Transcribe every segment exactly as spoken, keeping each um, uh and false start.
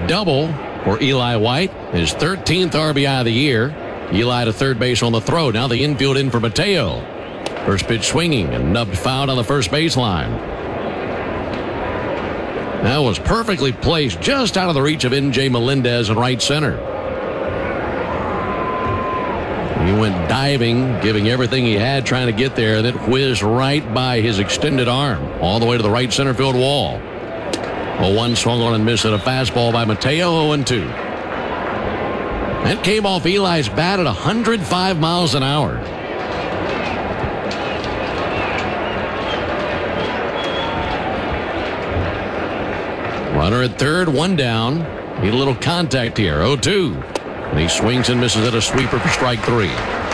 double for Eli White, his thirteenth R B I of the year. Eli to third base on the throw. Now the infield in for Mateo. First pitch swinging and nubbed foul on the first baseline. That was perfectly placed just out of the reach of M J Melendez in right center. He went diving, giving everything he had, trying to get there, and it whizzed right by his extended arm, all the way to the right center field wall. oh one swung on and missed at a fastball by Mateo, oh and two. That came off Eli's bat at one hundred five miles an hour. Runner at third, one down. Need a little contact here, oh two. And he swings and misses at a sweeper for strike three.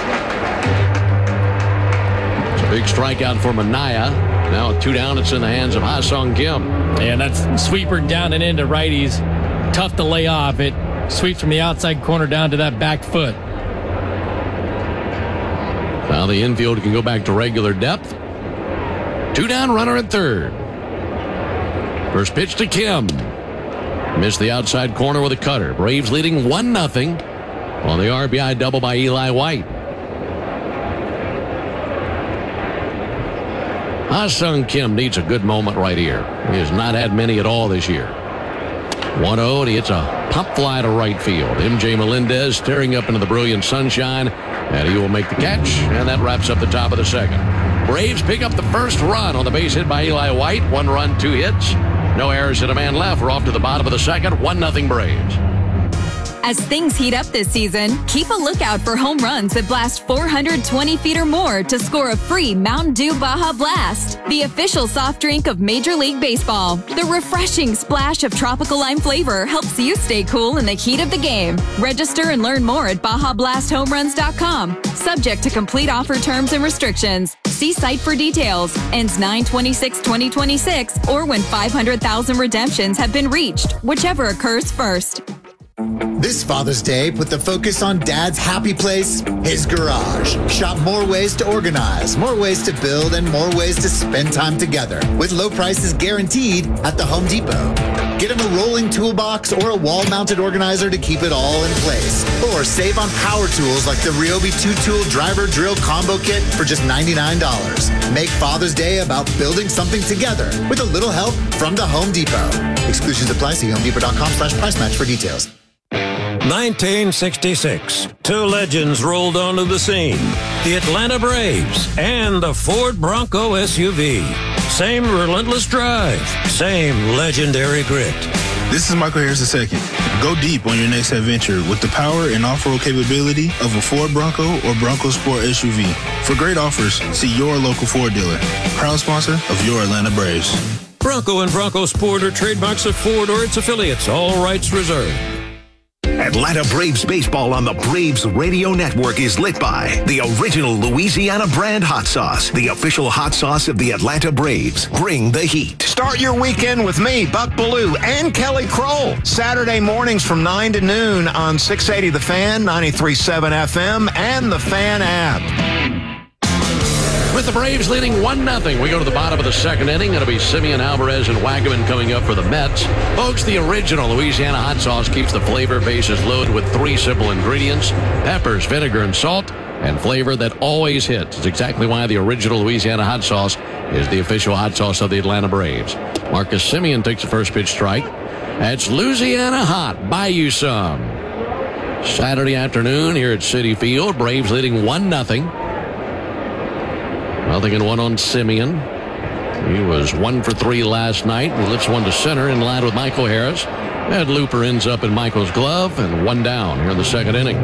It's a big strikeout for Minaya. Now with two down, it's in the hands of Ha-Seong Kim. Yeah, that's sweeper down and into righties. Tough to lay off. It sweeps from the outside corner down to that back foot. Now the infield can go back to regular depth. Two down, runner at third. First pitch to Kim. Missed the outside corner with a cutter. Braves leading one nothing on the R B I double by Eli White. Ha-Seong Kim needs a good moment right here. He has not had many at all this year. one oh, and he hits a pop fly to right field. M J Melendez staring up into the brilliant sunshine, and he will make the catch, and that wraps up the top of the second. Braves pick up the first run on the base hit by Eli White. One run, two hits. No errors and a man left. We're off to the bottom of the second. one nothing Braves. As things heat up this season, keep a lookout for home runs that blast four hundred twenty feet or more to score a free Mountain Dew Baja Blast, the official soft drink of Major League Baseball. The refreshing splash of tropical lime flavor helps you stay cool in the heat of the game. Register and learn more at Baja Blast Home Runs dot com. Subject to complete offer terms and restrictions. See site for details. Ends nine twenty-six twenty twenty-six or when five hundred thousand redemptions have been reached, whichever occurs first. This Father's Day, put the focus on Dad's happy place, his garage. Shop more ways to organize, more ways to build, and more ways to spend time together with low prices guaranteed at the Home Depot. Get him a rolling toolbox or a wall-mounted organizer to keep it all in place. Or save on power tools like the Ryobi two-tool driver drill combo kit for just ninety-nine dollars. Make Father's Day about building something together with a little help from the Home Depot. Exclusions apply. See homedepot.com slash price match for details. nineteen sixty-six. Two legends rolled onto the scene. The Atlanta Braves and the Ford Bronco S U V. Same relentless drive. Same legendary grit. This is Michael Harris the second. Go deep on your next adventure with the power and off-road capability of a Ford Bronco or Bronco Sport S U V. For great offers, see your local Ford dealer. Proud sponsor of your Atlanta Braves. Bronco and Bronco Sport are trademarks of Ford or its affiliates. All rights reserved. Atlanta Braves baseball on the Braves Radio Network is lit by the original Louisiana brand hot sauce, the official hot sauce of the Atlanta Braves. Bring the heat. Start your weekend with me, Buck Bellew, and Kelly Kroll. Saturday mornings from nine to noon on six eighty The Fan, ninety-three point seven F M, and the Fan app. With the Braves leading one nothing, we go to the bottom of the second inning. It'll be Simeon, Alvarez, and Wagaman coming up for the Mets. Folks, the original Louisiana hot sauce keeps the flavor bases loaded with three simple ingredients: peppers, vinegar, and salt, and flavor that always hits. It's exactly why the original Louisiana hot sauce is the official hot sauce of the Atlanta Braves. Marcus Semien takes the first pitch strike. That's Louisiana hot. Buy you some. Saturday afternoon here at Citi Field. Braves leading one nothing. Nothing in one on Semien. He was one for three last night. He lifts one to center in line with Michael Harris. That looper ends up in Michael's glove, and one down here in the second inning.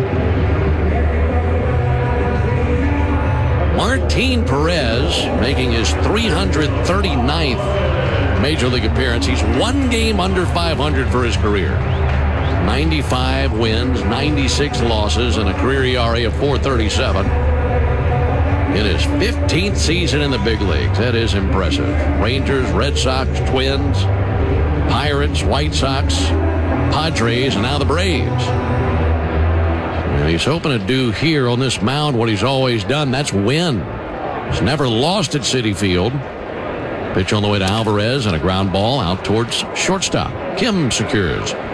Martin Perez making his three hundred thirty-ninth Major League appearance. He's one game under five hundred for his career. ninety-five wins, ninety-six losses, and a career E R A of four thirty-seven. In his fifteenth season in the big leagues. That is impressive. Rangers, Red Sox, Twins, Pirates, White Sox, Padres, and now the Braves. And he's hoping to do here on this mound what he's always done. That's win. He's never lost at Citi Field. Pitch on the way to Alvarez and a ground ball out towards shortstop. Kim secures